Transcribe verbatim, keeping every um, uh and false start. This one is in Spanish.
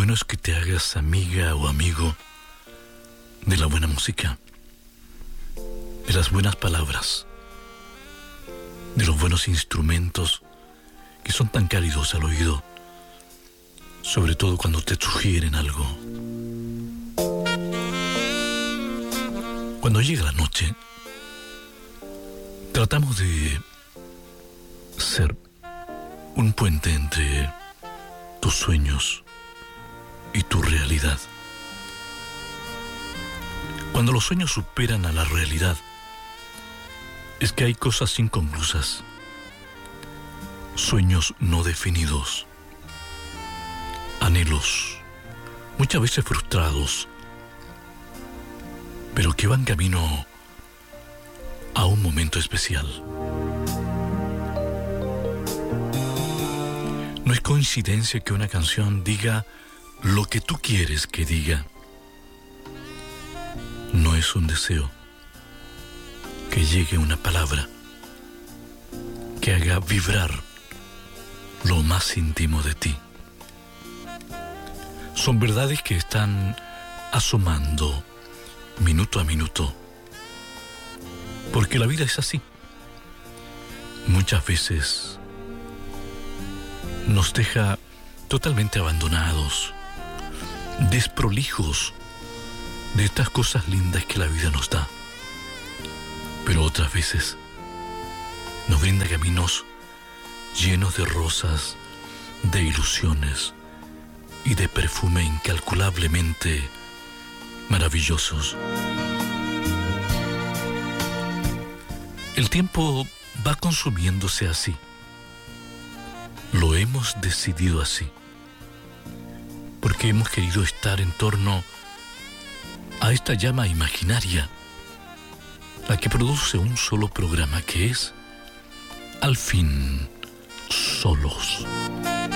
bueno es que te hagas amiga o amigo de la buena música, de las buenas palabras, de los buenos instrumentos que son tan cálidos al oído, sobre todo cuando te sugieren algo. Cuando llega la noche, tratamos de ser un puente entre tus sueños y tu realidad. Cuando los sueños superan a la realidad, es que hay cosas inconclusas, sueños no definidos, anhelos, muchas veces frustrados, pero que van camino a un momento especial. No es coincidencia que una canción diga lo que tú quieres que diga. No es un deseo que llegue una palabra que haga vibrar lo más íntimo de ti. Son verdades que están asomando minuto a minuto, porque la vida es así. Muchas veces nos deja totalmente abandonados, desprolijos de estas cosas lindas que la vida nos da. Pero otras veces nos brinda caminos llenos de rosas, de ilusiones y de perfume incalculablemente maravillosos. El tiempo va consumiéndose así. Lo hemos decidido así, porque hemos querido estar en torno a esta llama imaginaria, la que produce un solo programa, que es, al fin, Solos.